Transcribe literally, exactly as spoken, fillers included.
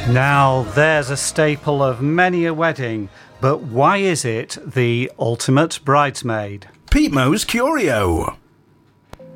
Now, there's a staple of many a wedding, but why is it the ultimate bridesmaid? Pete Mo's Curio.